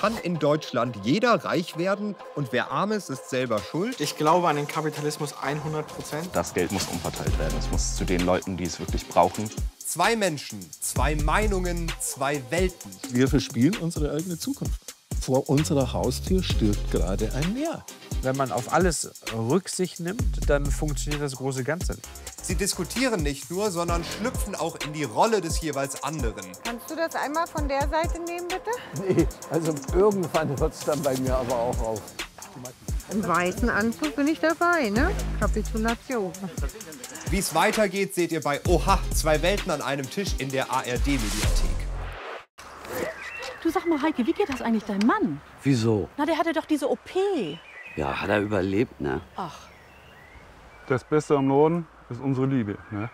kann in Deutschland jeder reich werden und wer arm ist, ist selber schuld? Ich glaube an den Kapitalismus 100%. Das Geld muss umverteilt werden. Es muss zu den Leuten, die es wirklich brauchen. Zwei Menschen, zwei Meinungen, zwei Welten. Wir verspielen unsere eigene Zukunft. Vor unserer Haustür stirbt gerade ein Meer. Wenn man auf alles Rücksicht nimmt, dann funktioniert das große Ganze nicht. Sie diskutieren nicht nur, sondern schlüpfen auch in die Rolle des jeweils anderen. Kannst du das einmal von der Seite nehmen, bitte? Nee, also irgendwann hört es dann bei mir aber auch auf. Im weißen Anzug bin ich dabei, ne? Kapitulation. Wie es weitergeht, seht ihr bei Oha, zwei Welten an einem Tisch in der ARD-Mediathek. Du, sag mal, Heike, wie geht das eigentlich deinem Mann? Wieso? Na, der hatte doch diese OP. Ja, hat er überlebt, ne? Ach. Das Beste am Norden ist unsere Liebe, ne?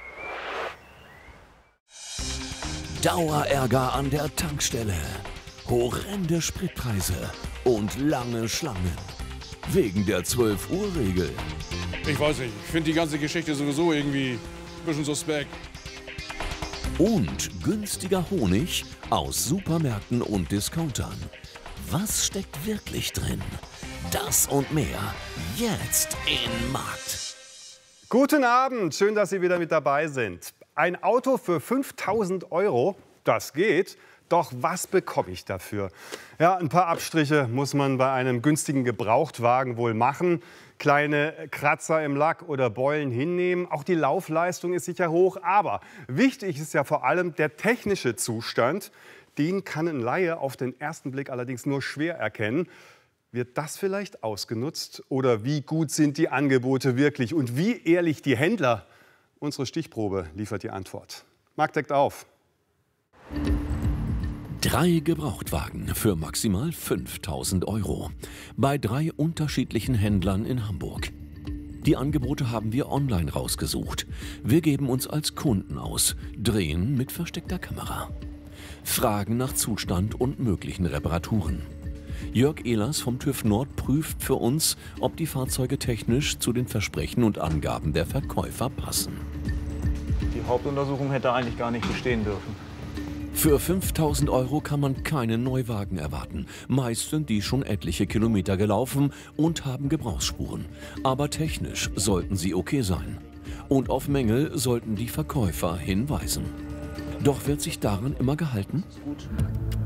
Dauerärger an der Tankstelle, horrende Spritpreise und lange Schlangen. Wegen der 12-Uhr-Regel. Ich weiß nicht, ich finde die ganze Geschichte sowieso irgendwie ein bisschen suspekt. Und günstiger Honig aus Supermärkten und Discountern. Was steckt wirklich drin? Das und mehr jetzt in Markt. Guten Abend, schön, dass Sie wieder mit dabei sind. Ein Auto für 5.000 €, das geht. Doch was bekomme ich dafür? Ja, ein paar Abstriche muss man bei einem günstigen Gebrauchtwagen wohl machen. Kleine Kratzer im Lack oder Beulen hinnehmen. Auch die Laufleistung ist sicher hoch. Aber wichtig ist ja vor allem der technische Zustand. Den kann ein Laie auf den ersten Blick allerdings nur schwer erkennen. Wird das vielleicht ausgenutzt? Oder wie gut sind die Angebote wirklich? Und wie ehrlich die Händler? Unsere Stichprobe liefert die Antwort. Markt deckt auf. 3 Gebrauchtwagen für maximal 5.000 € bei 3 unterschiedlichen Händlern in Hamburg. Die Angebote haben wir online rausgesucht. Wir geben uns als Kunden aus, drehen mit versteckter Kamera. Fragen nach Zustand und möglichen Reparaturen. Jörg Ehlers vom TÜV Nord prüft für uns, ob die Fahrzeuge technisch zu den Versprechen und Angaben der Verkäufer passen. Die Hauptuntersuchung hätte eigentlich gar nicht bestehen dürfen. Für 5.000 € kann man keinen Neuwagen erwarten. Meist sind die schon etliche Kilometer gelaufen und haben Gebrauchsspuren. Aber technisch sollten sie okay sein. Und auf Mängel sollten die Verkäufer hinweisen. Doch wird sich daran immer gehalten?